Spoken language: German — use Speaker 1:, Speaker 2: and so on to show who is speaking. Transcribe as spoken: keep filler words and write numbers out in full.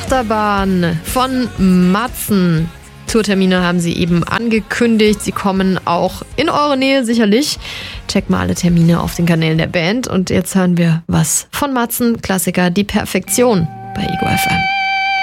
Speaker 1: Achterbahn von Matzen. Tourtermine haben sie eben angekündigt. Sie kommen auch in eure Nähe sicherlich. Checkt mal alle Termine auf den Kanälen der Band. Und jetzt hören wir was von Matzen. Klassiker Die Perfektion bei Ego F M.